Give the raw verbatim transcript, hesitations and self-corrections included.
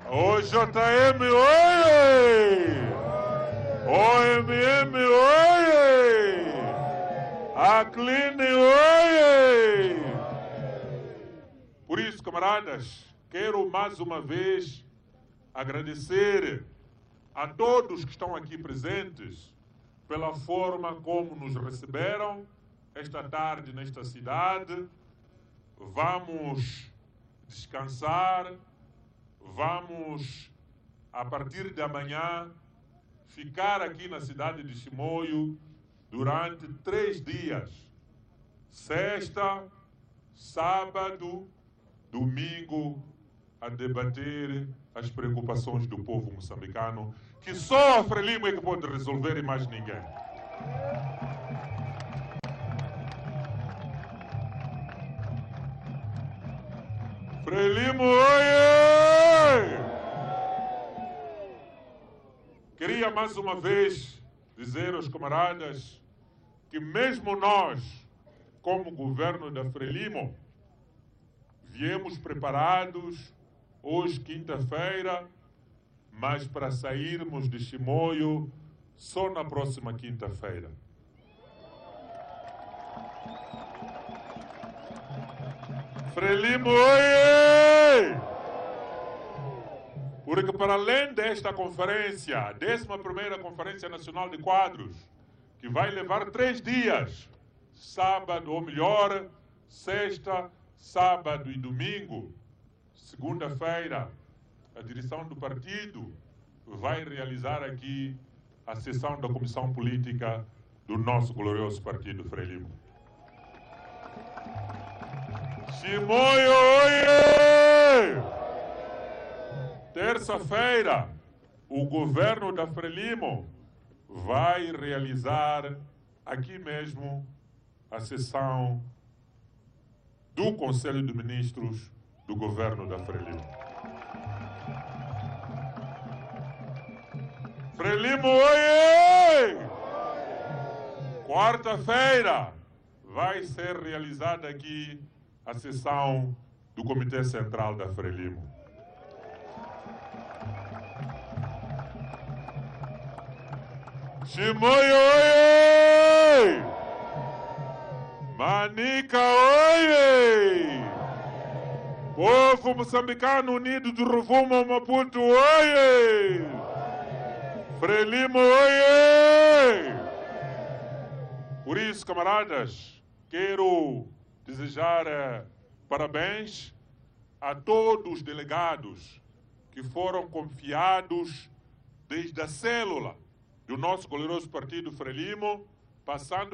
O J M, oi! O M M, oi! A Cline, oi! Por isso, camaradas, quero mais uma vez agradecer a todos que estão aqui presentes pela forma como nos receberam esta tarde nesta cidade. Vamos descansar, vamos, a partir de amanhã, ficar aqui na cidade de Chimoio durante três dias. Sexta, sábado, domingo, a debater as preocupações do povo moçambicano, que só a Frelimo é que pode resolver e mais ninguém. Frelimo, oiê! Queria mais uma vez dizer aos camaradas que mesmo nós, como governo da Frelimo, viemos preparados hoje, quinta-feira, mas para sairmos de Chimoio só na próxima quinta-feira. Frelimo, oiê! Porque para além desta conferência, a décima primeira Conferência Nacional de Quadros, que vai levar três dias, sábado, ou melhor, sexta, sábado e domingo, segunda-feira, a direção do partido vai realizar aqui a sessão da Comissão Política do nosso glorioso partido Frelimo. Chimoio, oiê! Terça-feira, o governo da Frelimo vai realizar aqui mesmo a sessão do Conselho de Ministros do governo da Frelimo. Frelimo, oiê! Quarta-feira vai ser realizada aqui a sessão do Comitê Central da Frelimo. Chimoio, oiê! Manica, oiê! Povo moçambicano unido do Ruvumo ao Maputo, oiê! Frelimo, oiê! Por isso, camaradas, quero desejar eh, parabéns a todos os delegados que foram confiados desde a célula do nosso glorioso partido Frelimo, passando